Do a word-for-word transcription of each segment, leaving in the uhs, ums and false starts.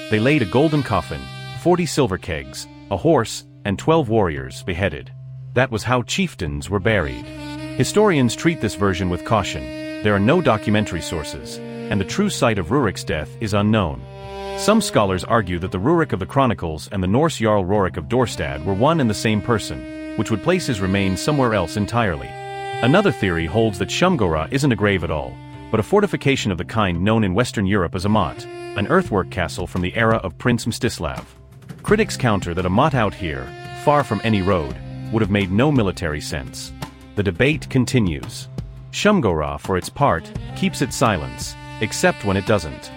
They laid a golden coffin, forty silver kegs, a horse, and twelve warriors beheaded. That was how chieftains were buried. Historians treat this version with caution. There are no documentary sources, and the true site of Rurik's death is unknown. Some scholars argue that the Rurik of the Chronicles and the Norse Jarl Rorik of Dorstad were one and the same person, which would place his remains somewhere else entirely. Another theory holds that Shumgora isn't a grave at all, but a fortification of the kind known in Western Europe as a motte, an earthwork castle from the era of Prince Mstislav. Critics counter that a motte out here, far from any road, would have made no military sense. The debate continues. Shumgora, for its part, keeps its silence, except when it doesn't.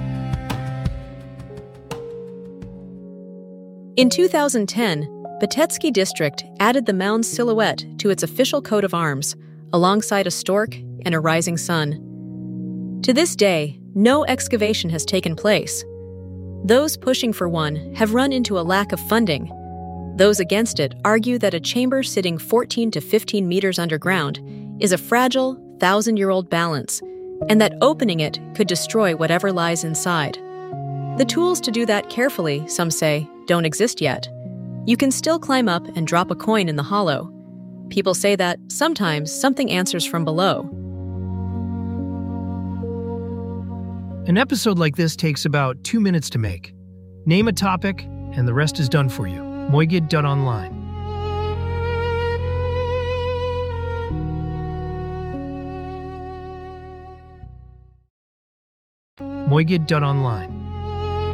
In two thousand ten, Betetsky District added the mound's silhouette to its official coat of arms, alongside a stork and a rising sun. To this day, no excavation has taken place. Those pushing for one have run into a lack of funding. Those against it argue that a chamber sitting fourteen to fifteen meters underground is a fragile, thousand-year-old balance, and that opening it could destroy whatever lies inside. The tools to do that carefully, some say, don't exist yet. You can still climb up and drop a coin in the hollow. People say that sometimes something answers from below. An episode like this takes about two minutes to make. Name a topic, and the rest is done for you. Moigid dot online. Moigid dot online.